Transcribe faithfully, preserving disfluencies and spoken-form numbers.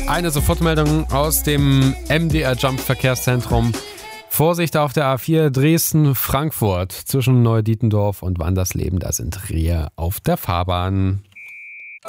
eine Sofortmeldung aus dem M D R Jump Verkehrszentrum. Vorsicht auf der A vier Dresden-Frankfurt zwischen Neudietendorf und Wandersleben. Da sind Rehe auf der Fahrbahn.